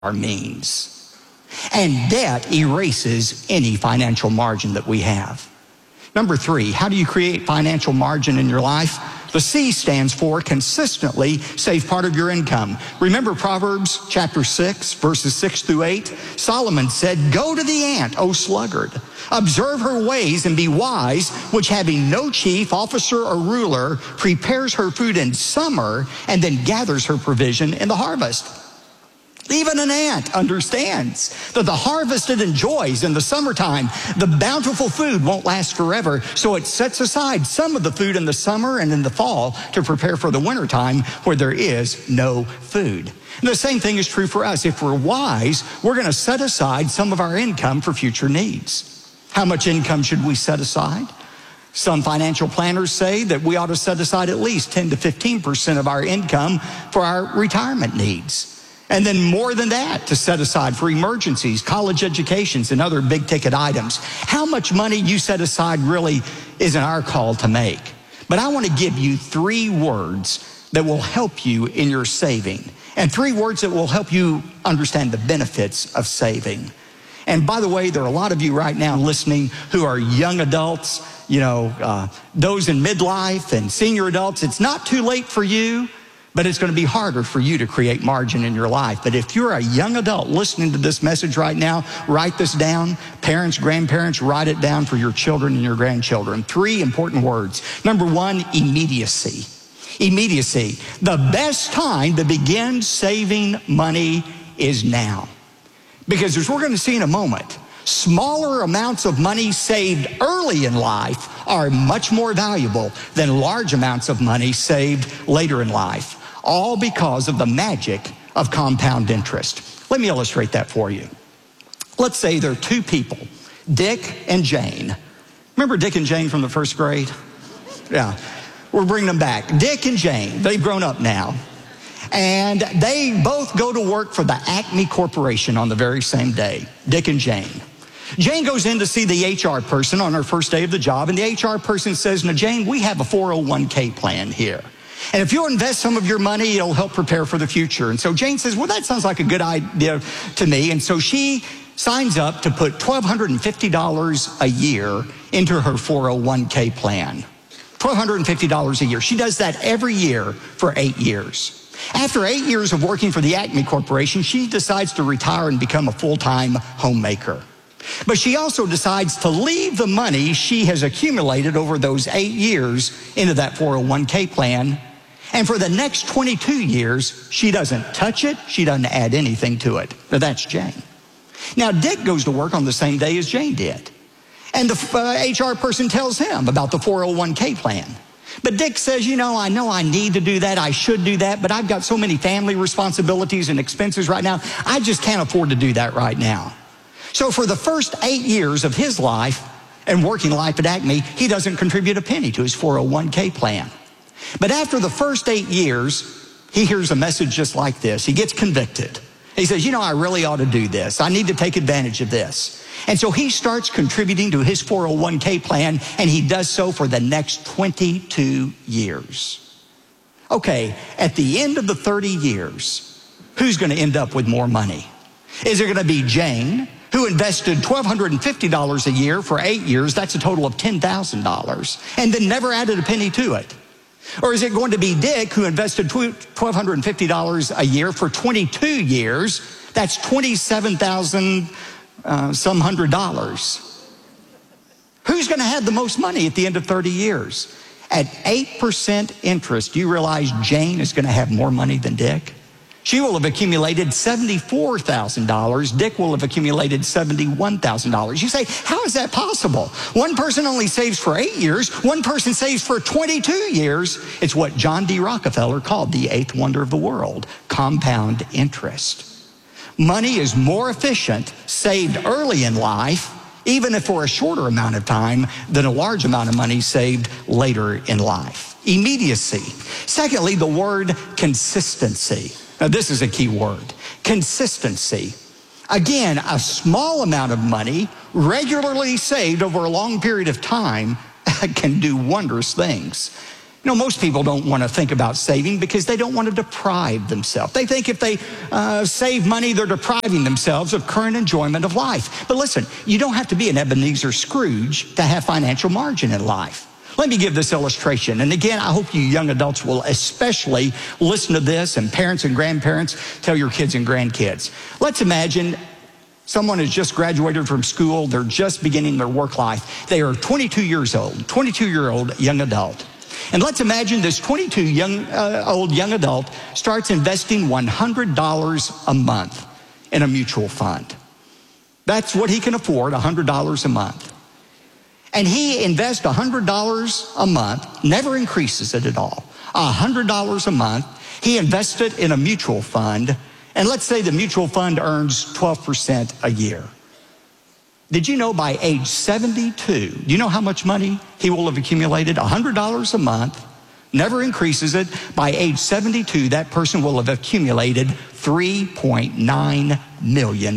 our means. And debt erases any financial margin that we have. Number 3, how do you create financial margin in your life? The C stands for consistently save part of your income. Remember Proverbs chapter 6, verses 6 through 8? Solomon said, "Go to the ant, O sluggard. Observe her ways and be wise, which having no chief, officer, or ruler, prepares her food in summer and then gathers her provision in the harvest." Even an ant understands that the harvest it enjoys in the summertime, the bountiful food won't last forever, so it sets aside some of the food in the summer and in the fall to prepare for the wintertime where there is no food. And the same thing is true for us. If we're wise, we're going to set aside some of our income for future needs. How much income should we set aside? Some financial planners say that we ought to set aside at least 10 to 15% of our income for our retirement needs. And then more than that to set aside for emergencies, college educations, and other big ticket items. How much money you set aside really isn't our call to make. But I want to give you 3 words that will help you in your saving. And 3 words that will help you understand the benefits of saving. And by the way, there are a lot of you right now listening who are young adults, those in midlife and senior adults. It's not too late for you. But it's going to be harder for you to create margin in your life. But if you're a young adult listening to this message right now, write this down. Parents, grandparents, write it down for your children and your grandchildren. 3 important words. Number 1, immediacy. Immediacy. The best time to begin saving money is now. Because as we're going to see in a moment, smaller amounts of money saved early in life are much more valuable than large amounts of money saved later in life. All because of the magic of compound interest. Let me illustrate that for you. Let's say there are 2 people, Dick and Jane. Remember Dick and Jane from the 1st grade? Yeah, we're bringing them back. Dick and Jane, they've grown up now. And they both go to work for the Acme Corporation on the very same day, Dick and Jane. Jane goes in to see the HR person on her first day of the job, and the HR person says, "Now, Jane, we have a 401k plan here. And if you'll invest some of your money, it'll help prepare for the future." And so Jane says, "Well, that sounds like a good idea to me." And so she signs up to put $1,250 a year into her 401k plan. $1,250 a year. She does that every year for 8 years. After 8 years of working for the Acme Corporation, she decides to retire and become a full-time homemaker. But she also decides to leave the money she has accumulated over those 8 years into that 401k plan. And for the next 22 years, she doesn't touch it. She doesn't add anything to it. Now, that's Jane. Now, Dick goes to work on the same day as Jane did. And the HR person tells him about the 401k plan. But Dick says, I know I need to do that. I should do that. But I've got so many family responsibilities and expenses right now. I just can't afford to do that right now. So for the first 8 years of his life and working life at Acme, he doesn't contribute a penny to his 401k plan. But after the first 8 years, he hears a message just like this. He gets convicted. He says, I really ought to do this. I need to take advantage of this. And so he starts contributing to his 401k plan, and he does so for the next 22 years. Okay, at the end of the 30 years, who's going to end up with more money? Is it going to be Jane, who invested $1,250 a year for 8 years? That's a total of $10,000, and then never added a penny to it. Or is it going to be Dick, who invested $1,250 a year for 22 years? That's $27,000 some $100. Who's going to have the most money at the end of 30 years? At 8% interest, do you realize Jane is going to have more money than Dick? She will have accumulated $74,000. Dick will have accumulated $71,000. You say, how is that possible? One person only saves for 8 years. One person saves for 22 years. It's what John D. Rockefeller called the 8th wonder of the world, compound interest. Money is more efficient saved early in life, even if for a shorter amount of time, than a large amount of money saved later in life. Immediacy. Secondly, the word consistency. Now, this is a key word. Consistency. Again, a small amount of money regularly saved over a long period of time can do wondrous things. Most people don't want to think about saving because they don't want to deprive themselves. They think if they save money, they're depriving themselves of current enjoyment of life. But listen, you don't have to be an Ebenezer Scrooge to have financial margin in life. Let me give this illustration. And again, I hope you young adults will especially listen to this, and parents and grandparents, tell your kids and grandkids. Let's imagine someone has just graduated from school. They're just beginning their work life. They are 22 years old, 22-year-old young adult. And let's imagine this 22-year-old young adult starts investing $100 a month in a mutual fund. That's what he can afford, $100 a month. And he invests $100 a month, never increases it at all. $100 a month, he invests it in a mutual fund, and let's say the mutual fund earns 12% a year. Did you know by age 72, do you know how much money he will have accumulated? $100 a month, never increases it. By age 72, that person will have accumulated $3.9 million.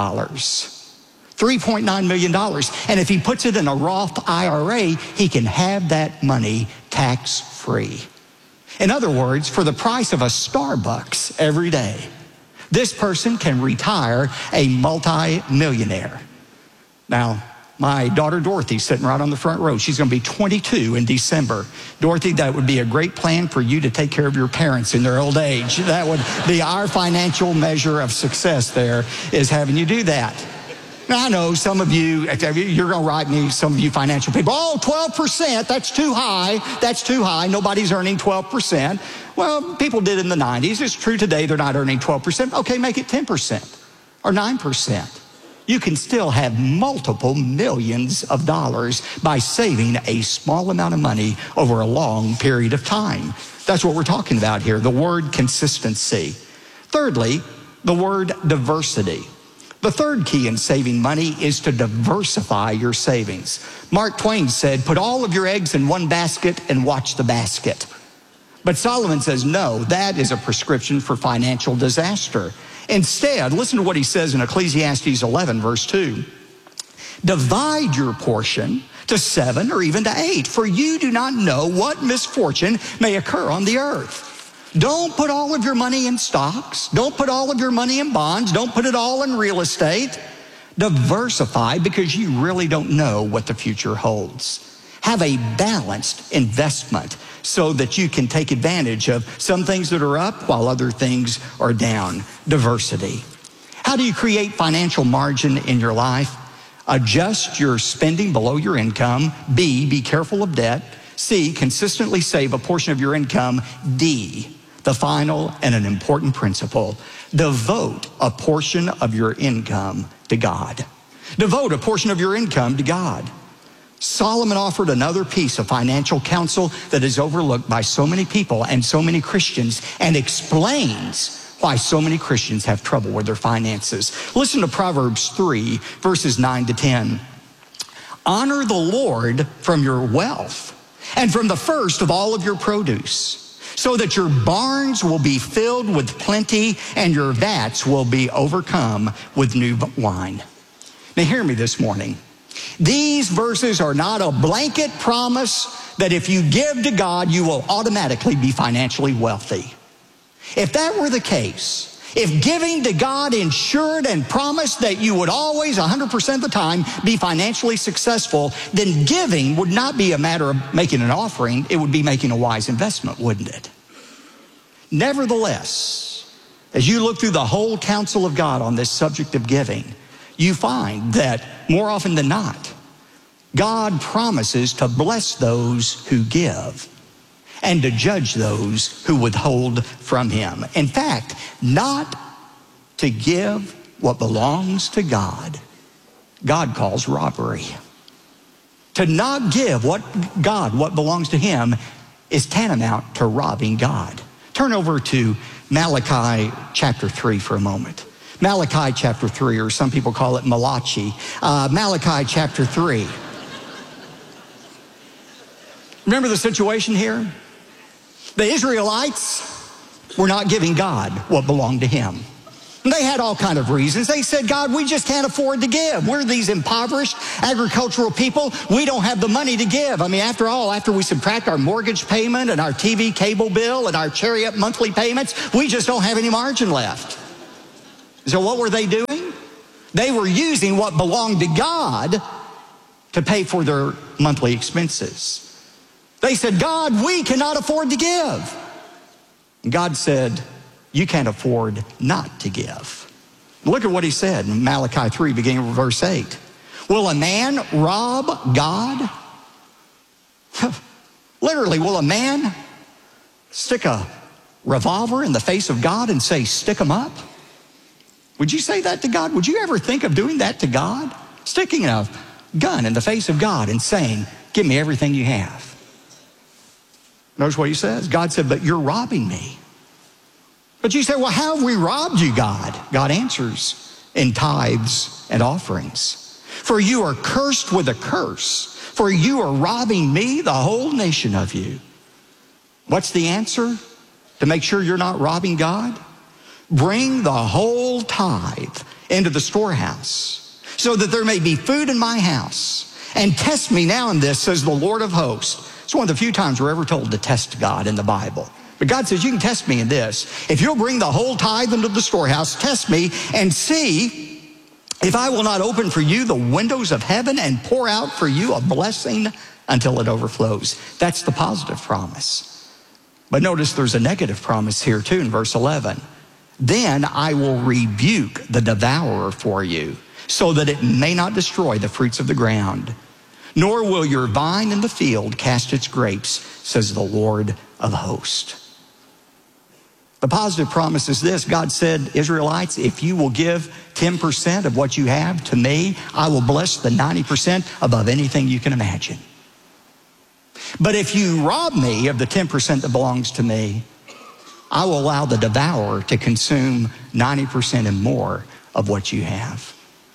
$3.9 million. And if he puts it in a Roth IRA, he can have that money tax-free. In other words, for the price of a Starbucks every day, this person can retire a multi-millionaire. Now, my daughter Dorothy's sitting right on the front row. She's going to be 22 in December. Dorothy, that would be a great plan for you to take care of your parents in their old age. That would be our financial measure of success there, is having you do that. Now, I know some of you, you're going to write me, some of you financial people, 12%, that's too high. That's too high. Nobody's earning 12%. Well, people did in the 90s. It's true today they're not earning 12%. Okay, make it 10% or 9%. You can still have multiple millions of dollars by saving a small amount of money over a long period of time. That's what we're talking about here, the word consistency. Thirdly, the word diversity. The third key in saving money is to diversify your savings. Mark Twain said, put all of your eggs in one basket and watch the basket. But Solomon says, no, that is a prescription for financial disaster. Instead, listen to what he says in Ecclesiastes 11, verse 2. Divide your portion to 7 or even to 8, for you do not know what misfortune may occur on the earth. Don't put all of your money in stocks. Don't put all of your money in bonds. Don't put it all in real estate. Diversify, because you really don't know what the future holds. Have a balanced investment so that you can take advantage of some things that are up while other things are down. Diversity. How do you create financial margin in your life? Adjust your spending below your income. B, be careful of debt. C, consistently save a portion of your income. D, the final and an important principle, devote a portion of your income to God. Devote a portion of your income to God. Solomon offered another piece of financial counsel that is overlooked by so many people and so many Christians, and explains why so many Christians have trouble with their finances. Listen to Proverbs 3, verses 9 to 10. Honor the Lord from your wealth and from the first of all of your produce, so that your barns will be filled with plenty and your vats will be overcome with new wine. Now hear me this morning. These verses are not a blanket promise that if you give to God, you will automatically be financially wealthy. If that were the case, if giving to God ensured and promised that you would always, 100% of the time, be financially successful, then giving would not be a matter of making an offering. It would be making a wise investment, wouldn't it? Nevertheless, as you look through the whole counsel of God on this subject of giving, you find that more often than not, God promises to bless those who give and to judge those who withhold from him. In fact, not to give what belongs to God, God calls robbery. To not give what belongs to him is tantamount to robbing God. Turn over to Malachi chapter 3 for a moment. Malachi chapter 3, or some people call it Malachi. Malachi chapter 3. Remember the situation here? The Israelites were not giving God what belonged to him. And they had all kind of reasons. They said, God, we just can't afford to give. We're these impoverished agricultural people. We don't have the money to give. I mean, after all, after we subtract our mortgage payment and our TV cable bill and our chariot monthly payments, we just don't have any margin left. So what were they doing? They were using what belonged to God to pay for their monthly expenses. They said, God, we cannot afford to give. And God said, you can't afford not to give. Look at what he said in Malachi 3, beginning with verse 8. Will a man rob God? Literally, will a man stick a revolver in the face of God and say, stick him up? Would you say that to God? Would you ever think of doing that to God? Sticking a gun in the face of God and saying, give me everything you have. Notice what he says. God said, but you're robbing me. But you say, well, how have we robbed you, God? God answers, in tithes and offerings. For you are cursed with a curse, for you are robbing me, the whole nation of you. What's the answer to make sure you're not robbing God? Bring the whole tithe into the storehouse, so that there may be food in my house. And test me now in this, says the Lord of hosts. It's one of the few times we're ever told to test God in the Bible. But God says, you can test me in this. If you'll bring the whole tithe into the storehouse, test me and see if I will not open for you the windows of heaven and pour out for you a blessing until it overflows. That's the positive promise. But notice there's a negative promise here too in verse 11. Then I will rebuke the devourer for you, so that it may not destroy the fruits of the ground. Nor will your vine in the field cast its grapes, says the Lord of hosts. The positive promise is this. God said, Israelites, if you will give 10% of what you have to me, I will bless the 90% above anything you can imagine. But if you rob me of the 10% that belongs to me, I will allow the devourer to consume 90% and more of what you have.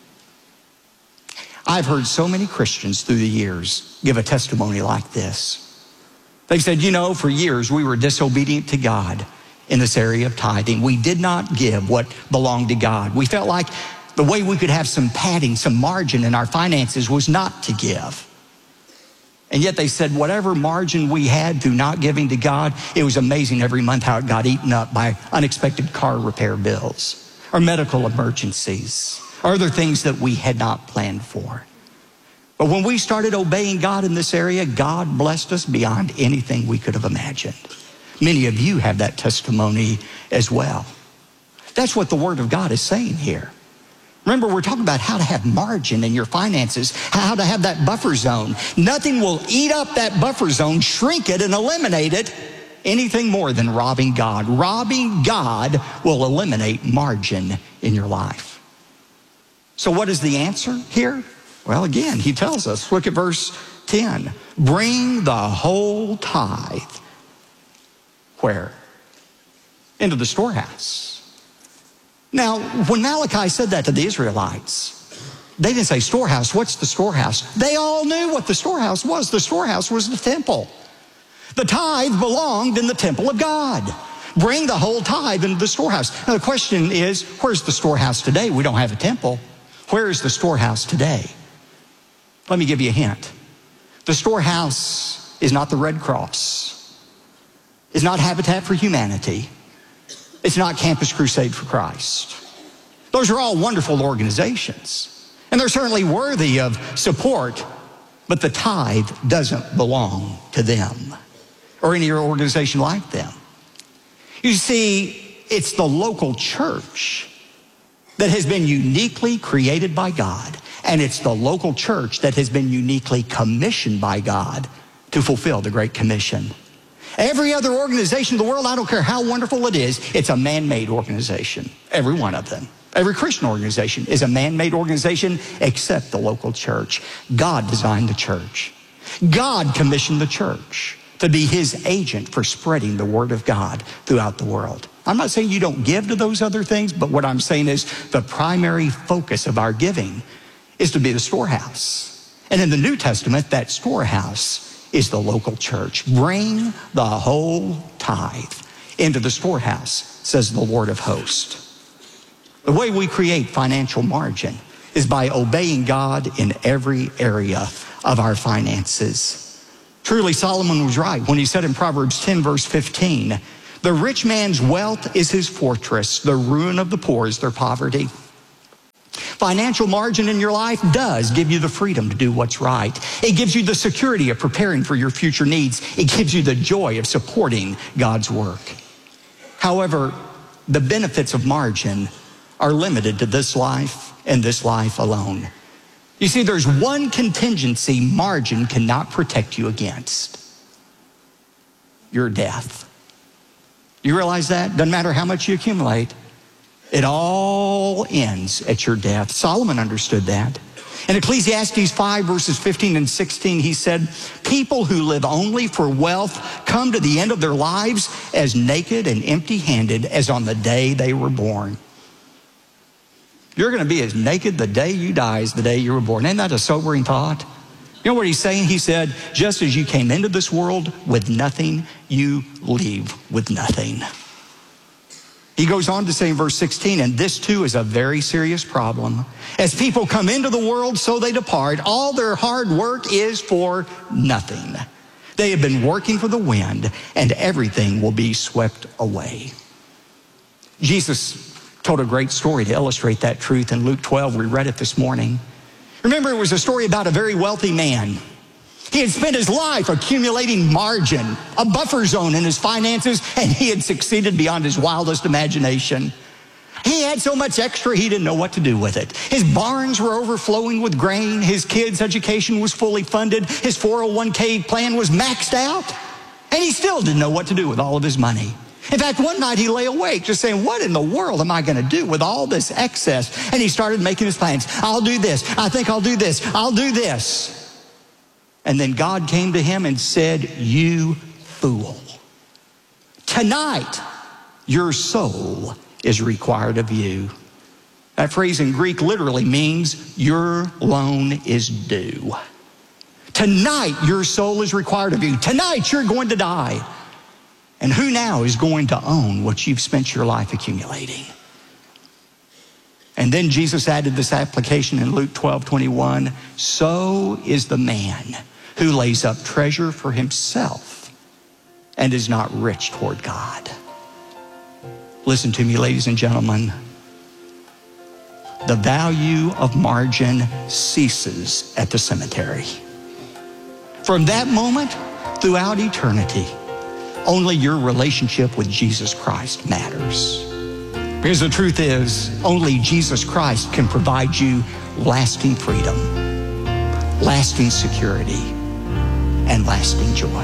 I've heard so many Christians through the years give a testimony like this. They said, you know, for years we were disobedient to God in this area of tithing. We did not give what belonged to God. We felt like the way we could have some padding, some margin in our finances was not to give. And yet they said whatever margin we had through not giving to God, it was amazing every month how it got eaten up by unexpected car repair bills or medical emergencies or other things that we had not planned for. But when we started obeying God in this area, God blessed us beyond anything we could have imagined. Many of you have that testimony as well. That's what the Word of God is saying here. Remember, we're talking about how to have margin in your finances, how to have that buffer zone. Nothing will eat up that buffer zone, shrink it, and eliminate it anything more than robbing God. Robbing God will eliminate margin in your life. So what is the answer here? Well, again, he tells us, look at verse 10. Bring the whole tithe. Where? Into the storehouse. Now, when Malachi said that to the Israelites, they didn't say storehouse. What's the storehouse? They all knew what the storehouse was. The storehouse was the temple. The tithe belonged in the temple of God. Bring the whole tithe into the storehouse. Now, the question is, where's the storehouse today? We don't have a temple. Where is the storehouse today? Let me give you a hint. The storehouse is not the Red Cross. It's not Habitat for Humanity. It's not Campus Crusade for Christ. Those are all wonderful organizations, and they're certainly worthy of support, but the tithe doesn't belong to them or any organization like them. You see, it's the local church that has been uniquely created by God, and it's the local church that has been uniquely commissioned by God to fulfill the Great Commission. Every other organization in the world, I don't care how wonderful it is, it's a man-made organization, every one of them. Every Christian organization is a man-made organization except the local church. God designed the church. God commissioned the church to be his agent for spreading the word of God throughout the world. I'm not saying you don't give to those other things, but what I'm saying is the primary focus of our giving is to be the storehouse. And in the New Testament, that storehouse is the local church. Bring the whole tithe into the storehouse, says the Lord of hosts. The way we create financial margin is by obeying God in every area of our finances. Truly, Solomon was right when he said in Proverbs 10, verse 15, the rich man's wealth is his fortress. The ruin of the poor is their poverty. Financial margin in your life does give you the freedom to do what's right. It gives you the security of preparing for your future needs. It gives you the joy of supporting God's work. However, the benefits of margin are limited to this life and this life alone. You see, there's one contingency margin cannot protect you against: your death. You realize that? Doesn't matter how much you accumulate. It all ends at your death. Solomon understood that. In Ecclesiastes 5, verses 15 and 16, he said, people who live only for wealth come to the end of their lives as naked and empty-handed as on the day they were born. You're going to be as naked the day you die as the day you were born. Isn't that a sobering thought? You know what he's saying? He said, just as you came into this world with nothing, you leave with nothing. He goes on to say in verse 16, and this too is a very serious problem. As people come into the world, so they depart. All their hard work is for nothing. They have been working for the wind, and everything will be swept away. Jesus told a great story to illustrate that truth in Luke 12. We read it this morning. Remember, it was a story about a very wealthy man. He had spent his life accumulating margin, a buffer zone in his finances, and he had succeeded beyond his wildest imagination. He had so much extra, he didn't know what to do with it. His barns were overflowing with grain. His kids' education was fully funded. His 401k plan was maxed out. And he still didn't know what to do with all of his money. In fact, one night he lay awake just saying, what in the world am I going to do with all this excess? And he started making his plans. I'll do this. I think I'll do this. I'll do this. And then God came to him and said, you fool. Tonight, your soul is required of you. That phrase in Greek literally means your loan is due. Tonight, your soul is required of you. Tonight, you're going to die. And who now is going to own what you've spent your life accumulating? And then Jesus added this application in Luke 12:21. So is the man who lays up treasure for himself and is not rich toward God. Listen to me, ladies and gentlemen. The value of margin ceases at the cemetery. From that moment throughout eternity, only your relationship with Jesus Christ matters. Because the truth is, only Jesus Christ can provide you lasting freedom, lasting security, and lasting joy.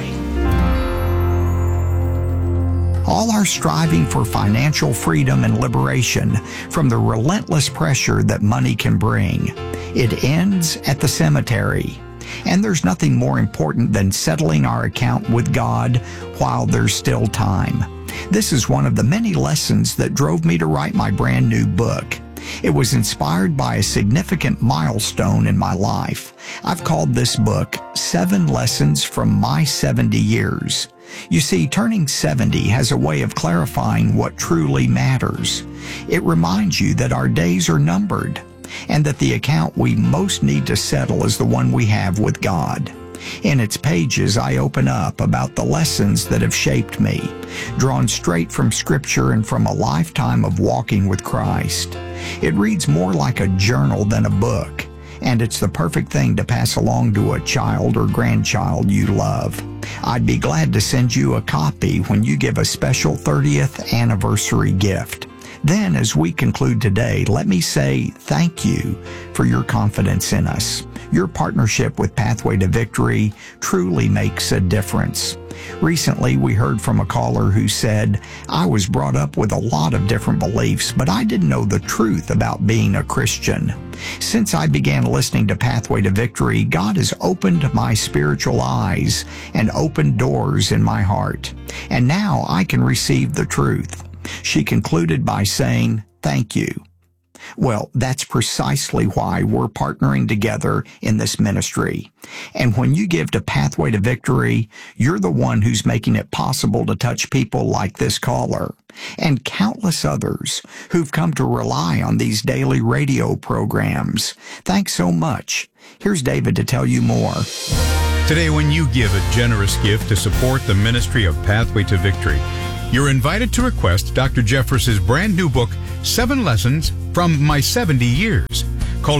All our striving for financial freedom and liberation from the relentless pressure that money can bring, it ends at the cemetery. And there's nothing more important than settling our account with God while there's still time. This is one of the many lessons that drove me to write my brand new book. It was inspired by a significant milestone in my life. I've called this book 7 Lessons from My 70 Years. You see, turning 70 has a way of clarifying what truly matters. It reminds you that our days are numbered, and that the account we most need to settle is the one we have with God. In its pages, I open up about the lessons that have shaped me, drawn straight from Scripture and from a lifetime of walking with Christ. It reads more like a journal than a book, and it's the perfect thing to pass along to a child or grandchild you love. I'd be glad to send you a copy when you give a special 30th anniversary gift. Then, as we conclude today, let me say thank you for your confidence in us. Your partnership with Pathway to Victory truly makes a difference. Recently, we heard from a caller who said, I was brought up with a lot of different beliefs, but I didn't know the truth about being a Christian. Since I began listening to Pathway to Victory, God has opened my spiritual eyes and opened doors in my heart. And now I can receive the truth. She concluded by saying, thank you. Well, that's precisely why we're partnering together in this ministry. And when you give to Pathway to Victory, you're the one who's making it possible to touch people like this caller and countless others who've come to rely on these daily radio programs. Thanks so much. Here's David to tell you more. Today, when you give a generous gift to support the ministry of Pathway to Victory, you're invited to request Dr. Jeffress's brand new book, 7 Lessons from My 70 Years. Call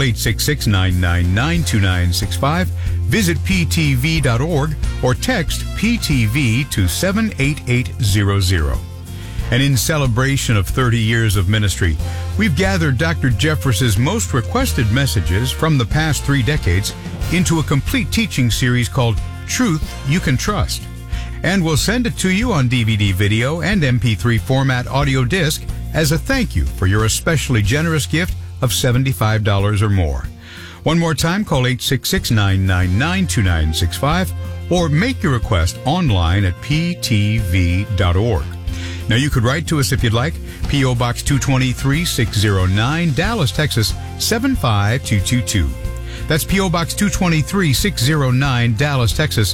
866-999-2965, visit ptv.org, or text PTV to 78800. And in celebration of 30 years of ministry, we've gathered Dr. Jeffress's most requested messages from the past 3 decades into a complete teaching series called Truth You Can Trust. And we'll send it to you on DVD, video, and MP3 format audio disc as a thank you for your especially generous gift of $75 or more. One more time, call 866-999-2965 or make your request online at ptv.org. Now, you could write to us if you'd like. P.O. Box 223-609, Dallas, Texas, 75222. That's P.O. Box 223-609, Dallas, Texas,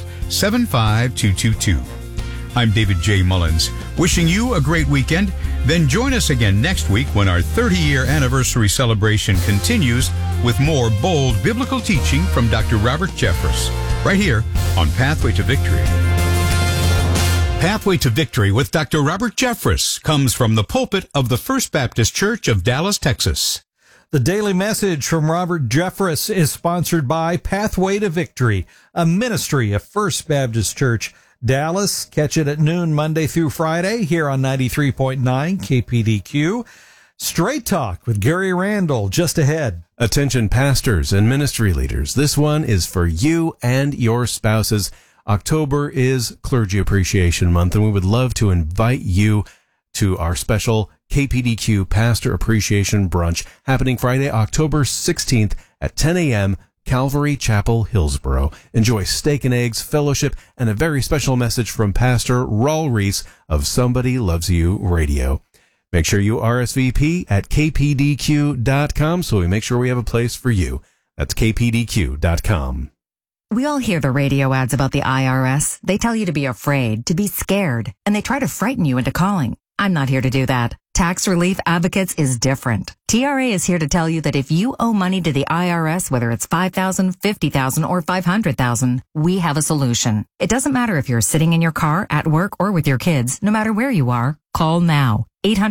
75222. I'm David J. Mullins, wishing you a great weekend. Then join us again next week when our 30-year anniversary celebration continues with more bold biblical teaching from Dr. Robert Jeffress, right here on Pathway to Victory. Pathway to Victory with Dr. Robert Jeffress comes from the pulpit of the First Baptist Church of Dallas, Texas. The daily message from Robert Jeffress is sponsored by Pathway to Victory, a ministry of First Baptist Church, Dallas. Catch it at noon Monday through Friday here on 93.9 KPDQ. Straight Talk with Gary Randall just ahead. Attention pastors and ministry leaders. This one is for you and your spouses. October is Clergy Appreciation Month, and we would love to invite you to our special KPDQ Pastor Appreciation Brunch happening Friday, October 16th at 10 a.m., Calvary Chapel, Hillsboro. Enjoy steak and eggs, fellowship, and a very special message from Pastor Raul Reese of Somebody Loves You Radio. Make sure you RSVP at kpdq.com so we make sure we have a place for you. That's kpdq.com. We all hear the radio ads about the IRS. They tell you to be afraid, to be scared, and they try to frighten you into calling. I'm not here to do that. Tax Relief Advocates is different. TRA is here to tell you that if you owe money to the IRS, whether it's $5,000, $50,000, or $500,000, we have a solution. It doesn't matter if you're sitting in your car, at work, or with your kids. No matter where you are, call now.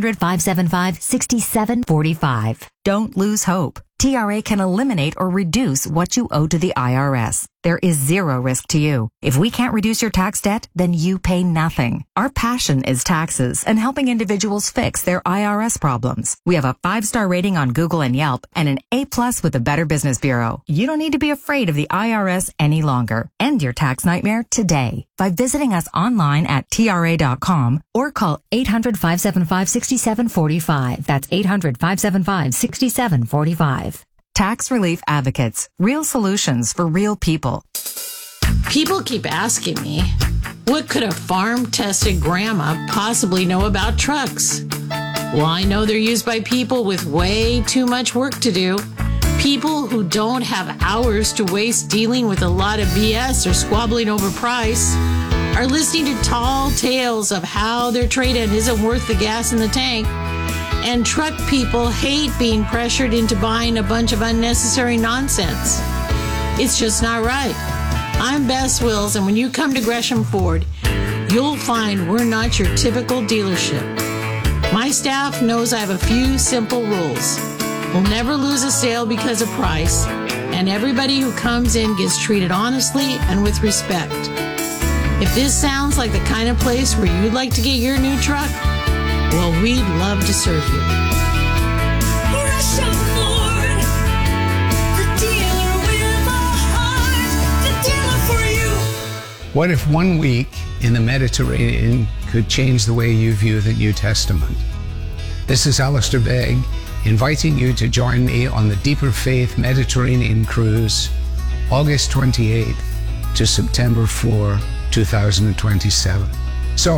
800-575-6745. Don't lose hope. TRA can eliminate or reduce what you owe to the IRS. There is zero risk to you. If we can't reduce your tax debt, then you pay nothing. Our passion is taxes and helping individuals fix their IRS problems. We have a 5-star rating on Google and Yelp and an A+ with the Better Business Bureau. You don't need to be afraid of the IRS any longer. End your tax nightmare today by visiting us online at TRA.com or call 800-575-6745. That's 800-575-6745. Tax Relief Advocates. Real solutions for real people. People keep asking me, what could a farm-tested grandma possibly know about trucks? Well, I know they're used by people with way too much work to do. People who don't have hours to waste dealing with a lot of BS or squabbling over price are listening to tall tales of how their trade-in isn't worth the gas in the tank. And truck people hate being pressured into buying a bunch of unnecessary nonsense. It's just not right. I'm Bess Wills, and when you come to Gresham Ford, you'll find we're not your typical dealership. My staff knows I have a few simple rules. We'll never lose a sale because of price, and everybody who comes in gets treated honestly and with respect. If this sounds like the kind of place where you'd like to get your new truck, well, we'd love to serve you. Gresham Ford, the dealer with a heart, the dealer for you. What if 1 week in the Mediterranean could change the way you view the New Testament? This is Alistair Begg, inviting you to join me on the Deeper Faith Mediterranean Cruise, August 28th to September 4, 2027. So,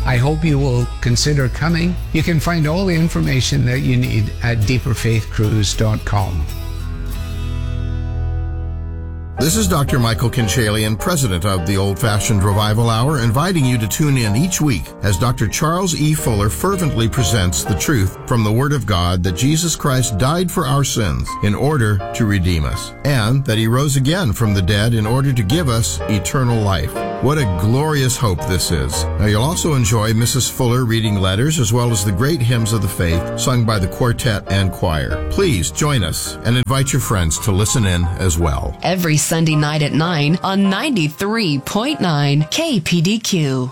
I hope you will consider coming. You can find all the information that you need at deeperfaithcruise.com. This is Dr. Michael Kinchalian, president of the Old Fashioned Revival Hour, inviting you to tune in each week as Dr. Charles E. Fuller fervently presents the truth from the Word of God that Jesus Christ died for our sins in order to redeem us, and that He rose again from the dead in order to give us eternal life. What a glorious hope this is. Now, you'll also enjoy Mrs. Fuller reading letters as well as the great hymns of the faith sung by the quartet and choir. Please join us and invite your friends to listen in as well. Every Sunday night at 9 on 93.9 KPDQ.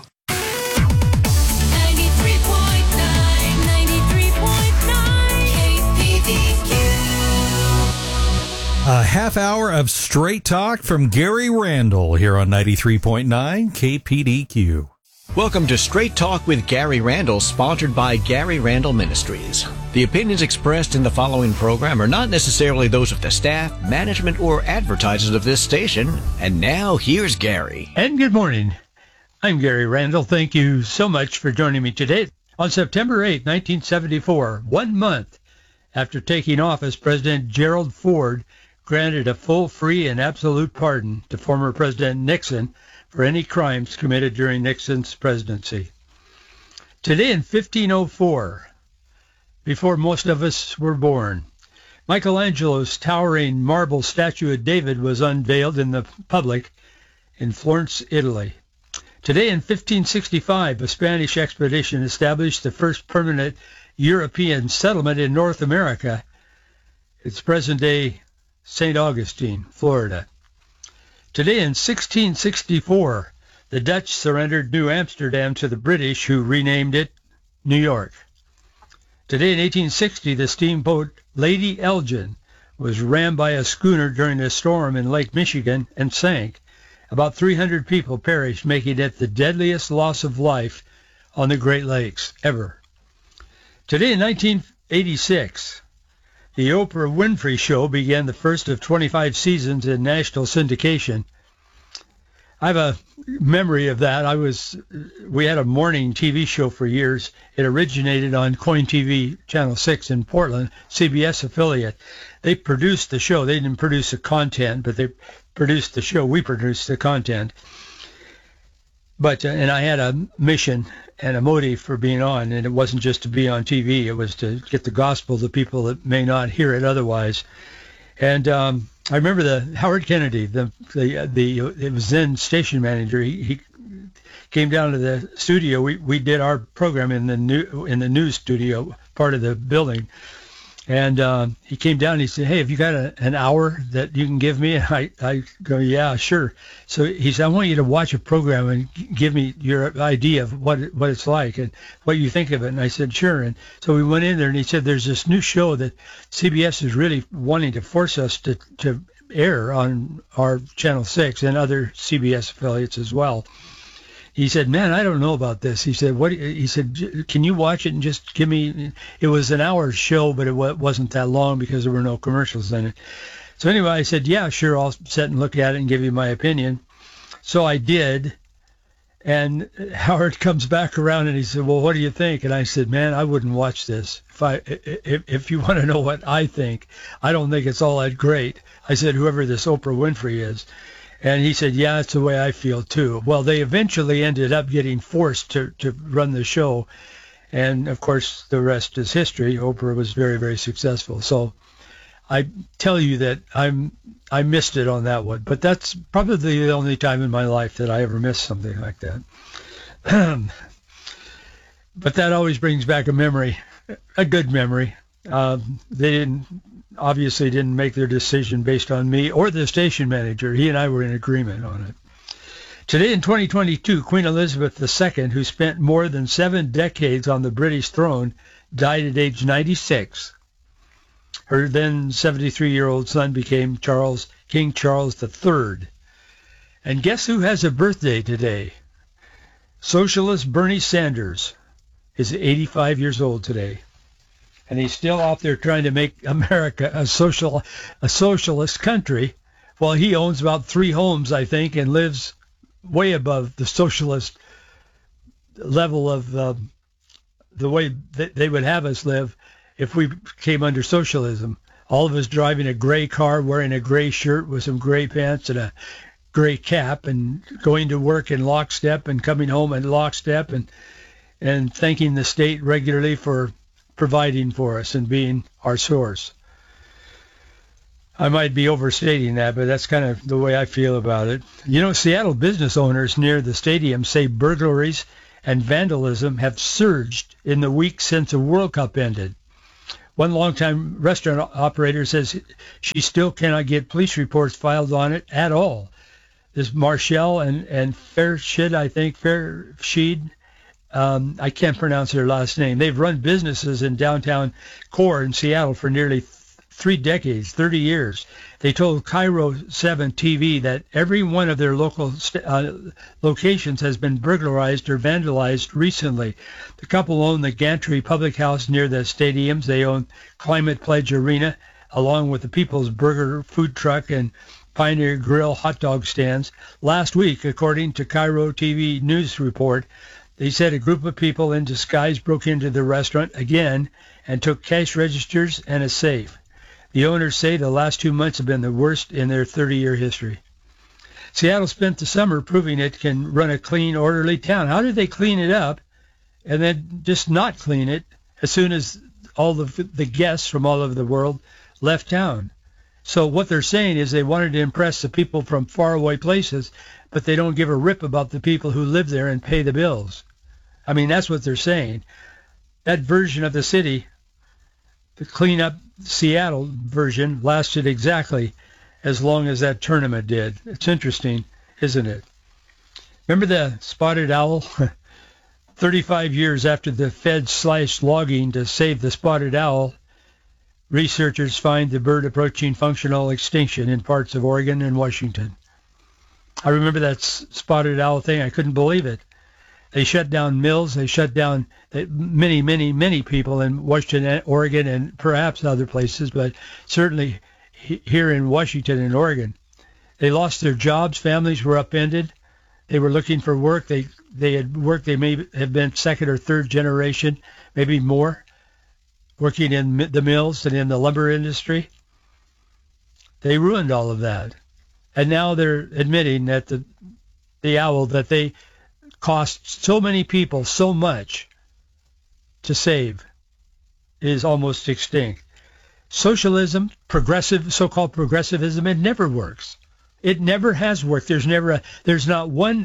93.9 KPDQ. A half hour of straight talk from Gary Randall here on 93.9 KPDQ. Welcome to Straight Talk with Gary Randall, sponsored by Gary Randall Ministries. The opinions expressed in the following program are not necessarily those of the staff, management, or advertisers of this station. And now, here's Gary. And good morning. I'm Gary Randall. Thank you so much for joining me today. On September 8, 1974, 1 month after taking office, President Gerald Ford granted a full, free, and absolute pardon to former President Nixon for any crimes committed during Nixon's presidency. Today in 1504, before most of us were born, Michelangelo's towering marble statue of David was unveiled in the public in Florence, Italy. Today in 1565, a Spanish expedition established the first permanent European settlement in North America. It's present-day St. Augustine, Florida. Today in 1664, the Dutch surrendered New Amsterdam to the British, who renamed it New York. Today in 1860, the steamboat Lady Elgin was rammed by a schooner during a storm in Lake Michigan and sank. About 300 people perished, making it the deadliest loss of life on the Great Lakes ever. Today in 1986, the Oprah Winfrey Show began the first of 25 seasons in national syndication. I have a memory of that. We had a morning TV show for years. It originated on Coin TV Channel 6 in Portland, CBS affiliate. They produced the show. They didn't produce the content, but they produced the show. We produced the content. But and I had a mission and a motive for being on, and it wasn't just to be on TV. It was to get the gospel to people that may not hear it otherwise. And I remember the Howard Kennedy, it was then station manager. He came down to the studio. We did our program in the news studio, part of the building. And he came down and he said, "Hey, have you got an hour that you can give me?" And I go, "Yeah, sure." So he said, "I want you to watch a program and give me your idea of what it's like and what you think of it." And I said, "Sure." And so we went in there and he said, "There's this new show that CBS is really wanting to force us to air on our Channel 6 and other CBS affiliates as well." He said, "Man, I don't know about this." He said, "What?" He said, "Can you watch it and just give me?" It was an hour show, but it wasn't that long because there were no commercials in it. So anyway, I said, "Yeah, sure, I'll sit and look at it and give you my opinion." So I did, and Howard comes back around and he said, "Well, what do you think?" And I said, "Man, I wouldn't watch this. If you want to know what I think, I don't think it's all that great." I said, "Whoever this Oprah Winfrey is." And he said, "Yeah, it's the way I feel too." Well, they eventually ended up getting forced to run the show. And, of course, the rest is history. Oprah was very, very successful. So I tell you that I missed it on that one. But that's probably the only time in my life that I ever missed something like that. But that always brings back a memory, a good memory. They obviously didn't make their decision based on me or the station manager. He and I were in agreement on it. Today in 2022, Queen Elizabeth II, who spent more than 7 decades on the British throne, died at age 96. Her then 73-year-old son became King Charles III. And guess who has a birthday today? Socialist Bernie Sanders is 85 years old today. And he's still out there trying to make America a socialist country. Well, he owns about 3 homes, I think, and lives way above the socialist level of the way that they would have us live if we came under socialism. All of us driving a gray car, wearing a gray shirt with some gray pants and a gray cap, and going to work in lockstep and coming home in lockstep, and thanking the state regularly for providing for us and being our source. I might be overstating that, but that's kind of the way I feel about it. You know, Seattle business owners near the stadium say burglaries and vandalism have surged in the week since the World Cup ended. One longtime restaurant operator says she still cannot get police reports filed on it at all. This Marshall and Fairshid, I can't pronounce their last name. They've run businesses in downtown core in Seattle for nearly 3 decades, 30 years. They told Cairo 7 TV that every one of their local locations has been burglarized or vandalized recently. The couple own the Gantry Public House near the stadiums. They own Climate Pledge Arena, along with the People's Burger food truck and Pioneer Grill hot dog stands. Last week, according to Cairo TV news report, they said a group of people in disguise broke into the restaurant again and took cash registers and a safe. The owners say the last 2 months have been the worst in their 30-year history. Seattle spent the summer proving it can run a clean, orderly town. How did they clean it up and then just not clean it as soon as all the guests from all over the world left town? So what they're saying is they wanted to impress the people from faraway places, but they don't give a rip about the people who live there and pay the bills. I mean, that's what they're saying. That version of the city, the clean up Seattle version, lasted exactly as long as that tournament did. It's interesting, isn't it? Remember the spotted owl? 35 years after the Fed slashed logging to save the spotted owl, researchers find the bird approaching functional extinction in parts of Oregon and Washington. I remember that spotted owl thing. I couldn't believe it. They shut down mills. They shut down many people in Washington, Oregon, and perhaps other places, but certainly here in Washington and Oregon. They lost their jobs. Families were upended. They were looking for work. They had work. They may have been second or third generation, maybe more, working in the mills and in the lumber industry. They ruined all of that. And now they're admitting that the owl that they cost so many people so much to save is almost extinct. Socialism, so-called progressivism, it never works. It never has worked. There's not one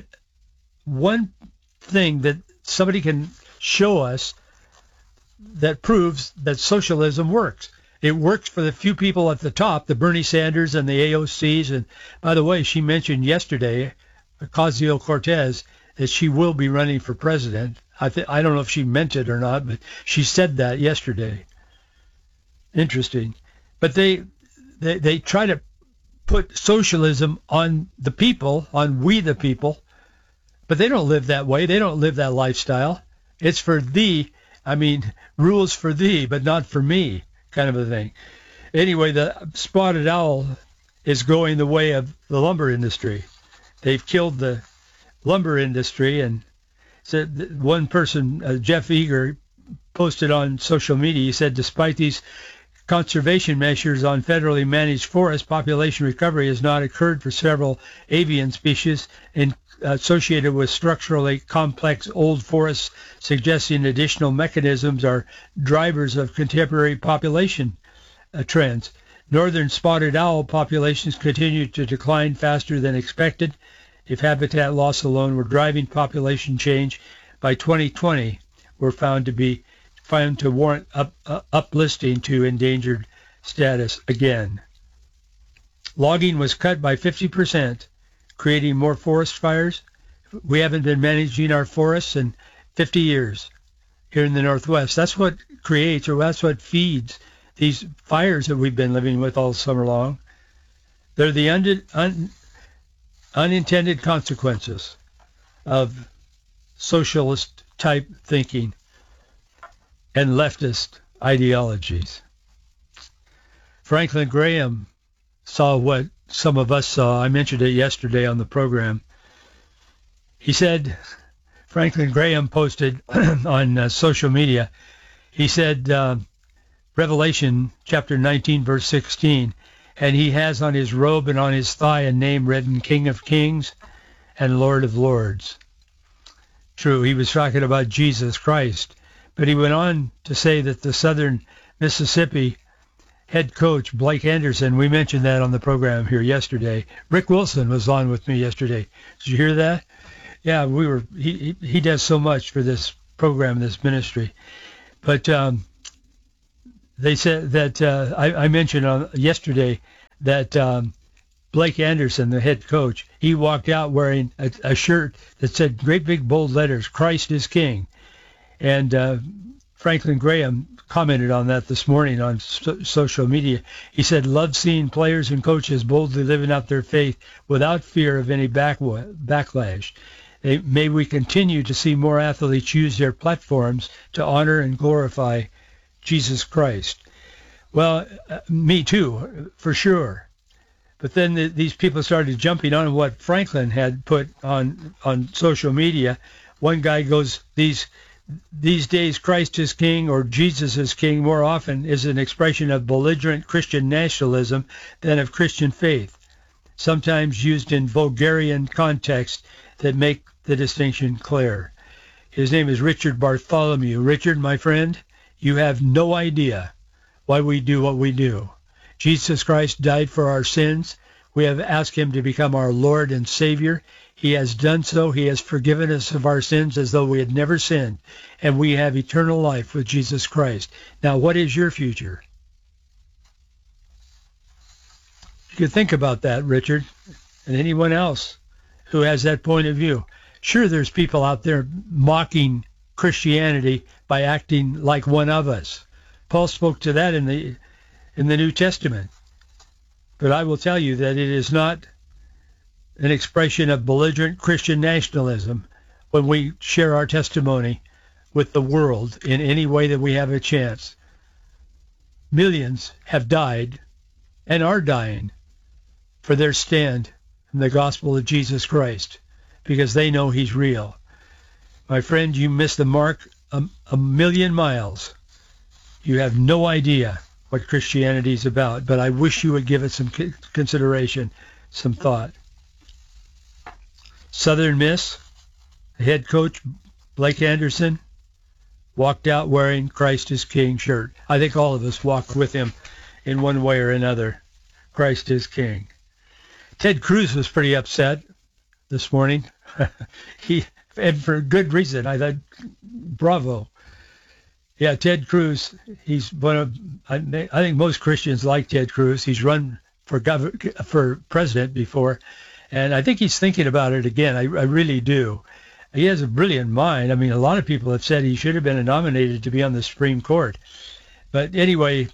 thing that somebody can show us that proves that socialism works. It works for the few people at the top, the Bernie Sanders and the AOCs. And by the way, she mentioned yesterday, Ocasio-Cortez, that she will be running for president. I don't know if she meant it or not, but she said that yesterday. Interesting. But they try to put socialism on the people, on we the people, but they don't live that way. They don't live that lifestyle. It's for thee. I mean, rules for thee, but not for me, kind of a thing. Anyway, the spotted owl is going the way of the lumber industry. They've killed the lumber industry, and said one person, Jeff Eager, posted on social media. He said, despite these conservation measures on federally managed forests, population recovery has not occurred for several avian species associated with structurally complex old forests, suggesting additional mechanisms are drivers of contemporary population trends. Northern spotted owl populations continue to decline faster than expected. If habitat loss alone were driving population change, by 2020 were found to warrant uplisting to endangered status again. Logging was cut by 50%, creating more forest fires. We haven't been managing our forests in 50 years here in the Northwest. That's what creates, or that's what feeds these fires that we've been living with all summer long. They're the unintended consequences of socialist type thinking and leftist ideologies. Franklin Graham saw what some of us saw. I mentioned it yesterday on the program. He said, Franklin Graham posted on social media. He said, Revelation chapter 19, verse 16, and he has on his robe and on his thigh a name written, King of Kings and Lord of Lords. True, he was talking about Jesus Christ. But he went on to say that the Southern Mississippi head coach, Blake Anderson, we mentioned that on the program here yesterday. Rick Wilson was on with me yesterday. Did you hear that? Yeah, he does so much for this program, this ministry. But they said that, I mentioned yesterday that Blake Anderson, the head coach, he walked out wearing a shirt that said great big bold letters, Christ is King. And Franklin Graham commented on that this morning on social media. He said, love seeing players and coaches boldly living out their faith without fear of any backlash. May we continue to see more athletes use their platforms to honor and glorify Jesus Christ. Well, me too, for sure. But then these people started jumping on what Franklin had put on social media. One guy goes, these days Christ is King or Jesus is King more often is an expression of belligerent Christian nationalism than of Christian faith, sometimes used in vulgarian context that make the distinction clear. His name is Richard Bartholomew. Richard, my friend, you have no idea why we do what we do. Jesus Christ died for our sins. We have asked him to become our Lord and Savior. He has done so. He has forgiven us of our sins as though we had never sinned. And we have eternal life with Jesus Christ. Now, what is your future? You could think about that, Richard, and anyone else who has that point of view. Sure, there's people out there mocking Christianity by acting like one of us. Paul spoke to that in the New Testament. But I will tell you that it is not an expression of belligerent Christian nationalism when we share our testimony with the world in any way that we have a chance. Millions have died and are dying for their stand in the gospel of Jesus Christ because they know he's real. My friend, you missed the mark a million miles. You have no idea what Christianity is about, but I wish you would give it some consideration, some thought. Southern Miss, the head coach, Blake Anderson, walked out wearing Christ is King shirt. I think all of us walked with him in one way or another. Christ is King. Ted Cruz was pretty upset this morning. And for good reason. I thought, bravo. Yeah, Ted Cruz, he's one of, I think most Christians like Ted Cruz. He's run for president before, and I think he's thinking about it again. I really do. He has a brilliant mind. I mean, a lot of people have said he should have been nominated to be on the Supreme Court. But anyway,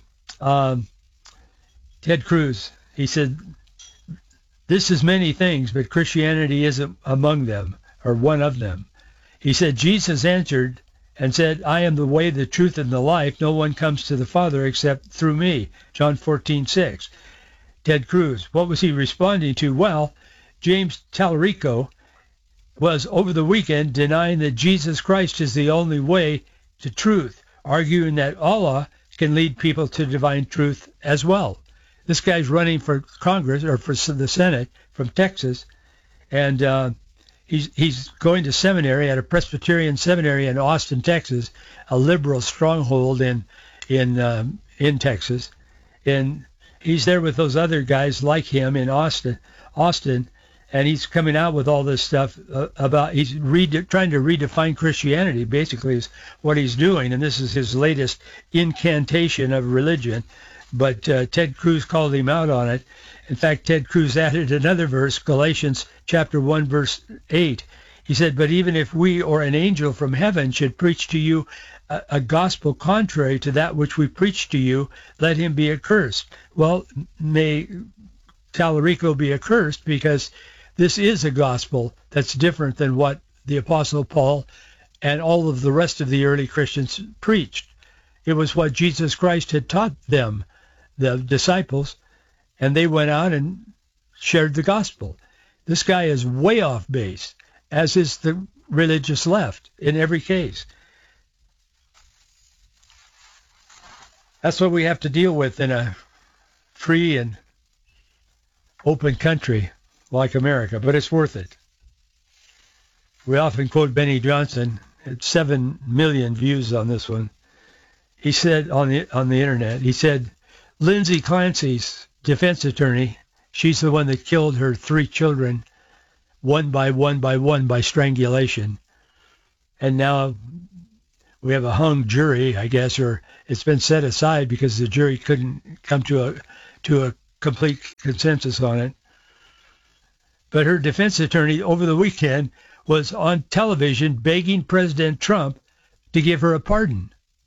Ted Cruz, he said, this is many things, but Christianity isn't among them, or one of them. He said, Jesus answered and said, I am the way, the truth, and the life. No one comes to the Father except through me. John 14:6. Ted Cruz, what was he responding to? Well, James Tallarico was over the weekend denying that Jesus Christ is the only way to truth, arguing that Allah can lead people to divine truth as well. This guy's running for Congress, or for the Senate, from Texas, and he's going to seminary at a Presbyterian seminary in Austin, Texas, a liberal stronghold in Texas, and he's there with those other guys like him in Austin, and he's coming out with all this stuff about he's trying to redefine Christianity. Basically, is what he's doing, and this is his latest incantation of religion. But Ted Cruz called him out on it. In fact, Ted Cruz added another verse, Galatians chapter 1, verse 8. He said, but even if we or an angel from heaven should preach to you a gospel contrary to that which we preach to you, let him be accursed. Well, may Tallarico be accursed, because this is a gospel that's different than what the Apostle Paul and all of the rest of the early Christians preached. It was what Jesus Christ had taught them, the disciples, and they went out and shared the gospel. This guy is way off base, as is the religious left in every case. That's what we have to deal with in a free and open country like America, but it's worth it. We often quote Benny Johnson. It's 7 million views on this one. He said on the internet, he said, Lindsay Clancy's defense attorney, she's the one that killed her 3 children one by one by strangulation. And now we have a hung jury, I guess, or it's been set aside because the jury couldn't come to a complete consensus on it. But her defense attorney over the weekend was on television begging President Trump to give her a pardon.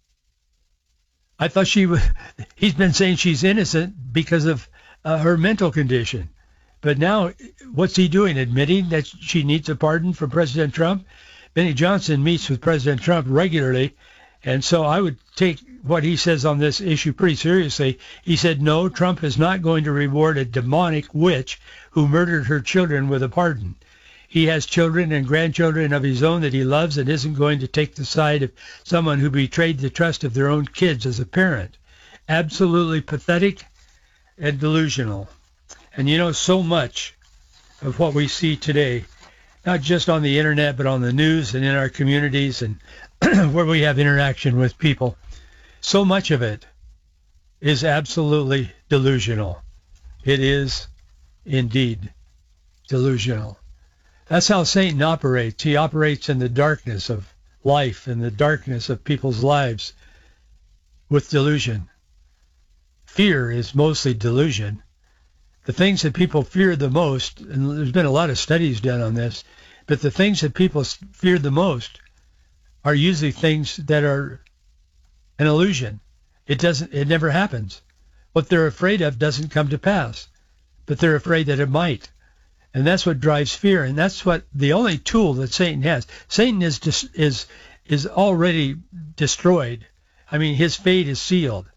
I thought he's been saying she's innocent because of her mental condition. But now, what's he doing? Admitting that she needs a pardon from President Trump? Benny Johnson meets with President Trump regularly, and so I would take what he says on this issue pretty seriously. He said, no, Trump is not going to reward a demonic witch who murdered her children with a pardon. He has children and grandchildren of his own that he loves and isn't going to take the side of someone who betrayed the trust of their own kids as a parent. Absolutely pathetic and delusional. And you know, so much of what we see today, not just on the internet, but on the news and in our communities and where we have interaction with people, so much of it is absolutely delusional. It is indeed delusional. That's how Satan operates. He operates in the darkness of life, in the darkness of people's lives with delusion. Fear is mostly delusion. The things that people fear the most, and there's been a lot of studies done on this, but the things that people fear the most are usually things that are an illusion. It never happens. What they're afraid of doesn't come to pass, but they're afraid that it might. And that's what drives fear, and that's what the only tool that Satan has. Satan is already destroyed. I mean, his fate is sealed.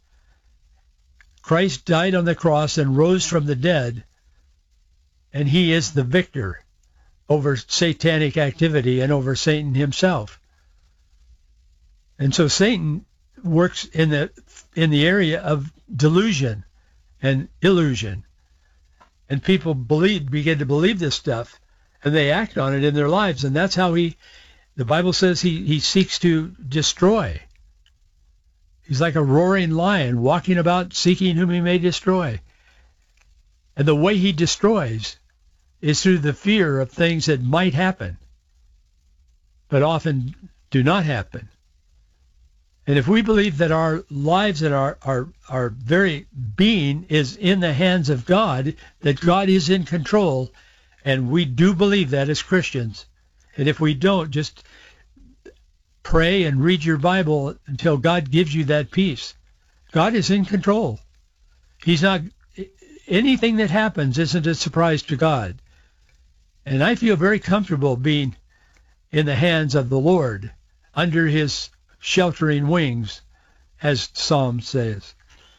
Christ died on the cross and rose from the dead, and he is the victor over satanic activity and over Satan himself. And so Satan works in the area of delusion and illusion. And people begin to believe this stuff, and they act on it in their lives. And that's how the Bible says he seeks to destroy. He's like a roaring lion walking about seeking whom he may destroy. And the way he destroys is through the fear of things that might happen, but often do not happen. And if we believe that our lives and our very being is in the hands of God, that God is in control, and we do believe that as Christians, and if we don't, just pray and read your Bible until God gives you that peace. God is in control. He's not, anything that happens isn't a surprise to God. And I feel very comfortable being in the hands of the Lord, under his sheltering wings, as Psalm says.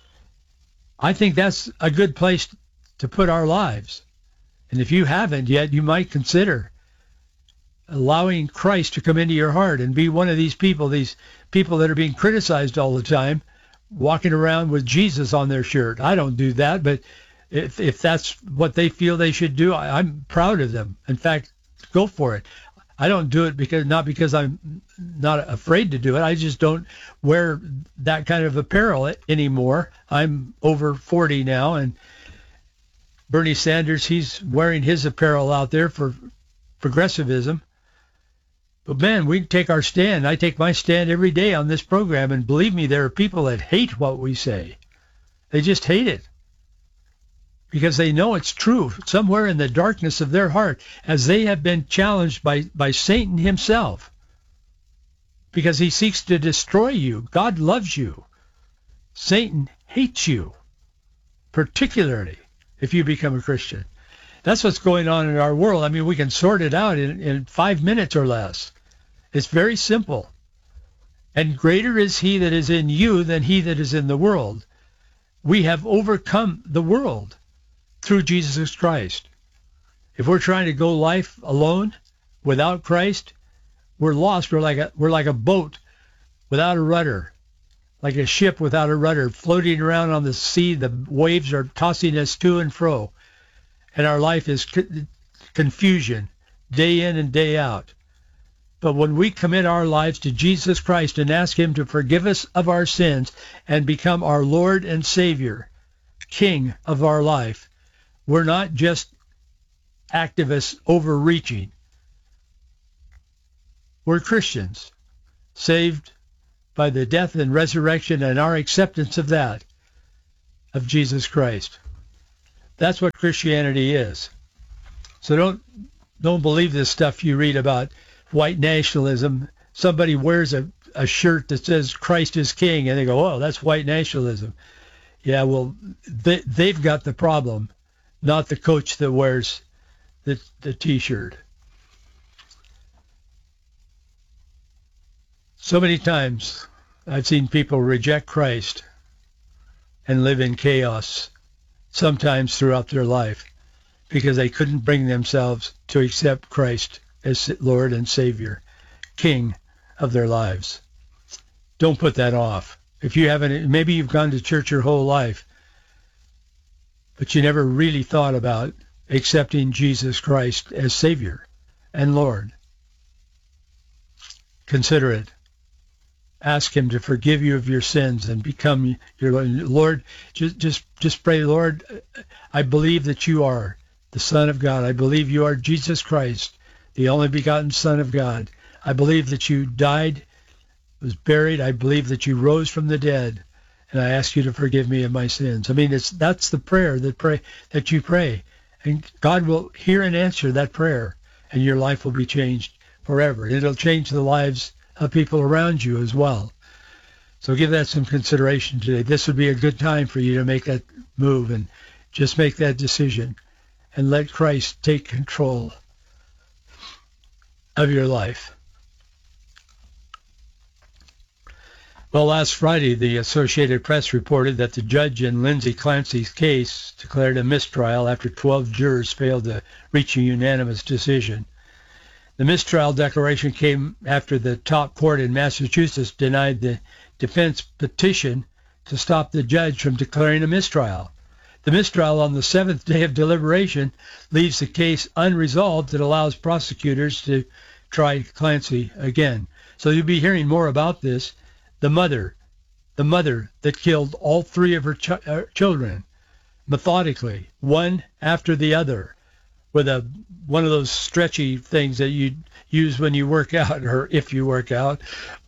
I think that's a good place to put our lives. And if you haven't yet, you might consider allowing Christ to come into your heart and be one of these people that are being criticized all the time, walking around with Jesus on their shirt. I don't do that, but if that's what they feel they should do, I'm proud of them. In fact, go for it. I don't do it not because I'm not afraid to do it. I just don't wear that kind of apparel anymore. I'm over 40 now, and Bernie Sanders, he's wearing his apparel out there for progressivism. But man, we take our stand. I take my stand every day on this program, and believe me, there are people that hate what we say. They just hate it because they know it's true somewhere in the darkness of their heart, as they have been challenged by Satan himself, because he seeks to destroy you. God loves you. Satan hates you, particularly if you become a Christian. That's what's going on in our world. I mean, we can sort it out in 5 minutes or less. It's very simple. And greater is he that is in you than he that is in the world. We have overcome the world through Jesus Christ. If we're trying to go life alone without Christ, we're lost. We're like a boat without a rudder, like a ship without a rudder, floating around on the sea. The waves are tossing us to and fro, and our life is confusion, day in and day out. But when we commit our lives to Jesus Christ and ask him to forgive us of our sins and become our Lord and Savior, King of our life, we're not just activists overreaching. We're Christians, saved by the death and resurrection and our acceptance of that, of Jesus Christ. That's what Christianity is. So don't believe this stuff you read about white nationalism. Somebody wears a shirt that says Christ is King, and they go, oh, that's white nationalism. Yeah, well, they've got the problem, not the coach that wears the T-shirt. So many times I've seen people reject Christ and live in chaos, sometimes throughout their life, because they couldn't bring themselves to accept Christ as Lord and Savior, King of their lives. Don't put that off. If you haven't, maybe you've gone to church your whole life, but you never really thought about accepting Jesus Christ as Savior and Lord. Consider it. Ask him to forgive you of your sins and become your Lord. Just pray, Lord, I believe that you are the Son of God. I believe you are Jesus Christ, the only begotten Son of God. I believe that you died, was buried. I believe that you rose from the dead, and I ask you to forgive me of my sins. I mean, that's the prayer that you pray, and God will hear and answer that prayer, and your life will be changed forever. It'll change the lives of people around you as well. So give that some consideration today. This would be a good time for you to make that move and just make that decision and let Christ take control of your life. Well, last Friday, the Associated Press reported that the judge in Lindsay Clancy's case declared a mistrial after 12 jurors failed to reach a unanimous decision. The mistrial declaration came after the top court in Massachusetts denied the defense petition to stop the judge from declaring a mistrial. The mistrial on the seventh day of deliberation leaves the case unresolved and allows prosecutors to try Clancy again. So you'll be hearing more about this. The mother that killed all three of her children methodically, one after the other, with one of those stretchy things that you use when you work out, or if you work out.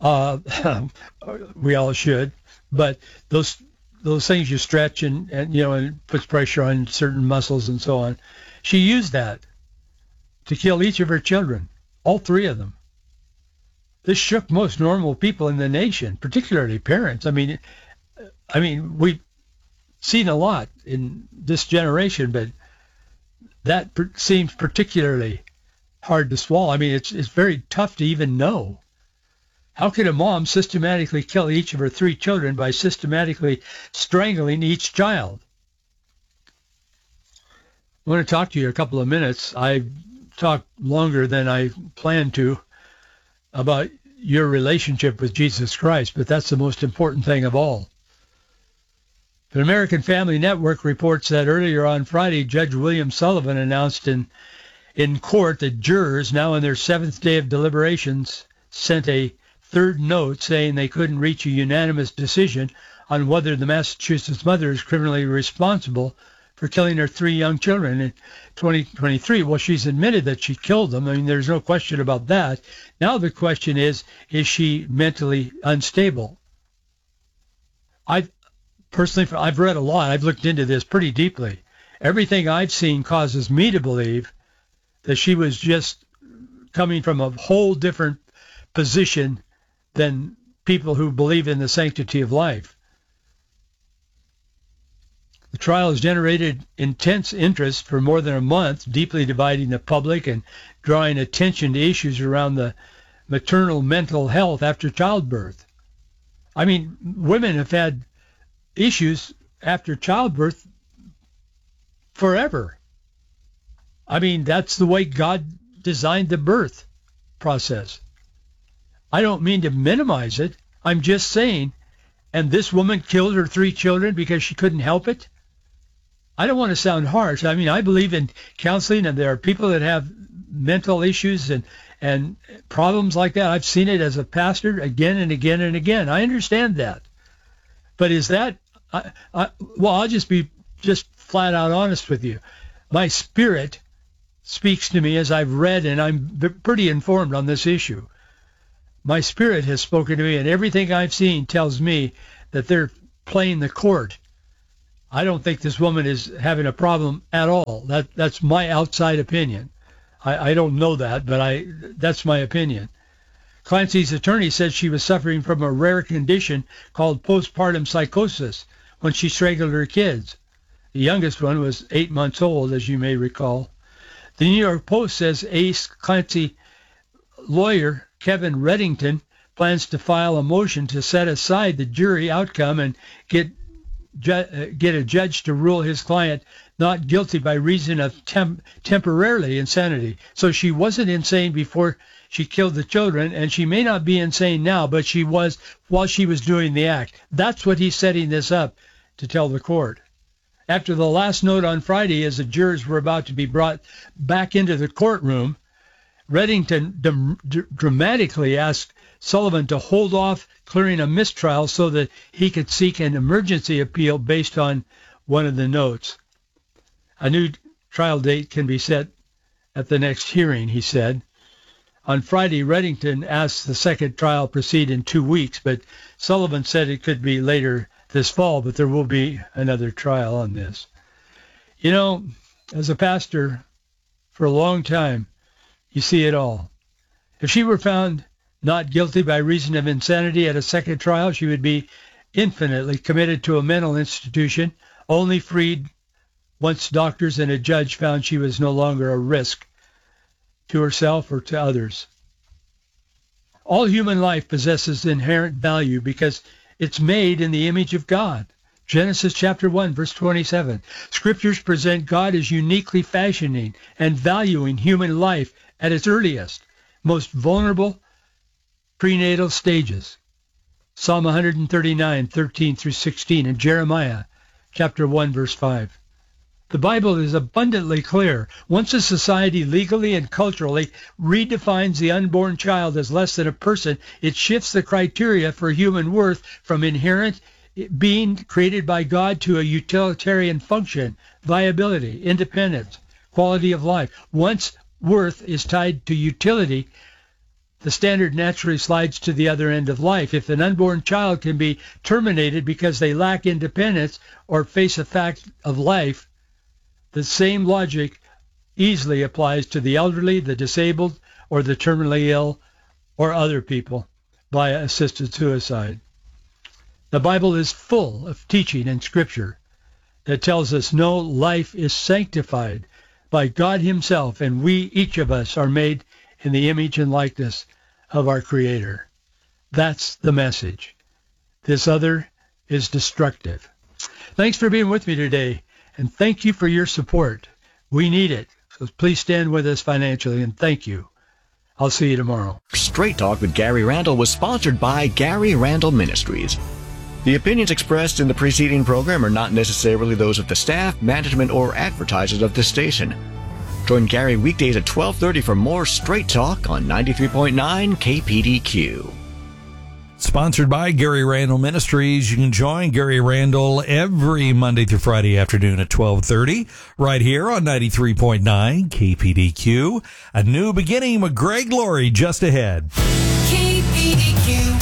We all should, but those things you stretch and puts pressure on certain muscles and so on. She used that to kill each of her children, all three of them. This shook most normal people in the nation, particularly parents. I mean, we've seen a lot in this generation, but that seems particularly hard to swallow. I mean, it's very tough to even know. How could a mom systematically kill each of her three children by systematically strangling each child? I want to talk to you a couple of minutes. I talked longer than I planned to about your relationship with Jesus Christ, but that's the most important thing of all. The American Family Network reports that earlier on Friday, Judge William Sullivan announced in court that jurors, now in their seventh day of deliberations, sent a third note saying they couldn't reach a unanimous decision on whether the Massachusetts mother is criminally responsible for killing her three young children in 2023. Well, she's admitted that she killed them. I mean, there's no question about that. Now the question is she mentally unstable? I've read a lot. I've looked into this pretty deeply. Everything I've seen causes me to believe that she was just coming from a whole different position than people who believe in the sanctity of life. The trial has generated intense interest for more than a month, deeply dividing the public and drawing attention to issues around the maternal mental health after childbirth. I mean, women have had issues after childbirth forever. I mean, that's the way God designed the birth process. I don't mean to minimize it. I'm just saying, and this woman killed her 3 children because she couldn't help it? I don't want to sound harsh. I mean, I believe in counseling, and there are people that have mental issues and problems like that. I've seen it as a pastor again and again and again. I understand that. But is that, well, I'll just be flat out honest with you. My spirit speaks to me as I've read, and I'm pretty informed on this issue. My spirit has spoken to me, and everything I've seen tells me that they're playing the court. I don't think this woman is having a problem at all. That's my outside opinion. I don't know that, but that's my opinion. Clancy's attorney said she was suffering from a rare condition called postpartum psychosis when she strangled her kids. The youngest one was 8 months old, as you may recall. The New York Post says Ace Clancy lawyer Kevin Reddington plans to file a motion to set aside the jury outcome and get a judge to rule his client not guilty by reason of temporarily insanity. So she wasn't insane before she killed the children, and she may not be insane now, but she was while she was doing the act. That's what he's setting this up to tell the court. After the last note on Friday, as the jurors were about to be brought back into the courtroom, Reddington dramatically asked Sullivan to hold off clearing a mistrial so that he could seek an emergency appeal based on one of the notes. A new trial date can be set at the next hearing, he said. On Friday, Reddington asked the second trial proceed in 2 weeks, but Sullivan said it could be later this fall, but there will be another trial on this. You know, as a pastor for a long time, you see it all. If she were found not guilty by reason of insanity at a second trial, she would be infinitely committed to a mental institution, only freed once doctors and a judge found she was no longer a risk to herself or to others. All human life possesses inherent value because it's made in the image of God. Genesis chapter 1, verse 27. Scriptures present God as uniquely fashioning and valuing human life at its earliest, most vulnerable prenatal stages. Psalm 139, 13 through 16, and Jeremiah chapter 1, verse 5. The Bible is abundantly clear. Once a society legally and culturally redefines the unborn child as less than a person, it shifts the criteria for human worth from inherent being created by God to a utilitarian function, viability, independence, quality of life. Once worth is tied to utility, the standard naturally slides to the other end of life. If an unborn child can be terminated because they lack independence or face a fact of life, the same logic easily applies to the elderly, the disabled, or the terminally ill, or other people via assisted suicide. The Bible is full of teaching and scripture that tells us no, life is sanctified by God himself, and we, each of us, are made in the image and likeness of our Creator. That's the message. This other is destructive. Thanks for being with me today, and thank you for your support. We need it, so please stand with us financially, and thank you. I'll see you tomorrow. Straight Talk with Gary Randall was sponsored by Gary Randall Ministries. The opinions expressed in the preceding program are not necessarily those of the staff, management, or advertisers of this station. Join Gary weekdays at 12:30 for more Straight Talk on 93.9 KPDQ. Sponsored by Gary Randall Ministries. You can join Gary Randall every Monday through Friday afternoon at 12:30 right here on 93.9 KPDQ. A new beginning with Greg Laurie just ahead. KPDQ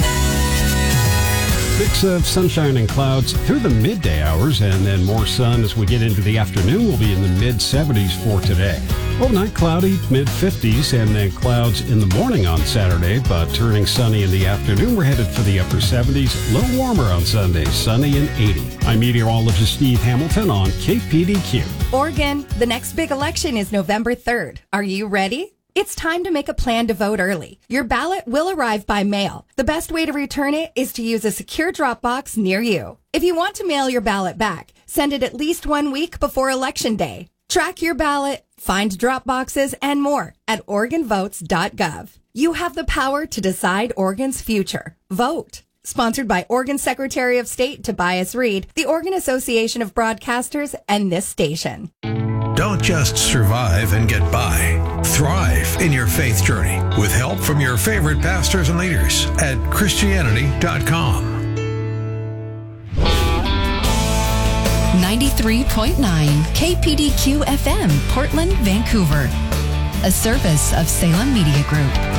Mix of sunshine and clouds through the midday hours, and then more sun as we get into the afternoon. We'll be in the mid-70s for today. Overnight cloudy, mid-50s, and then clouds in the morning on Saturday, but turning sunny in the afternoon. We're headed for the upper 70s, a little warmer on Sunday, sunny and 80. I'm meteorologist Steve Hamilton on KPDQ. Oregon, the next big election is November 3rd. Are you ready? It's time to make a plan to vote early. Your ballot will arrive by mail. The best way to return it is to use a secure drop box near you. If you want to mail your ballot back, send it at least 1 week before Election Day. Track your ballot, find drop boxes, and more at OregonVotes.gov. You have the power to decide Oregon's future. Vote. Sponsored by Oregon Secretary of State Tobias Reed, the Oregon Association of Broadcasters, and this station. Don't just survive and get by. Thrive in your faith journey with help from your favorite pastors and leaders at Christianity.com. 93.9 KPDQ FM, Portland, Vancouver. A service of Salem Media Group.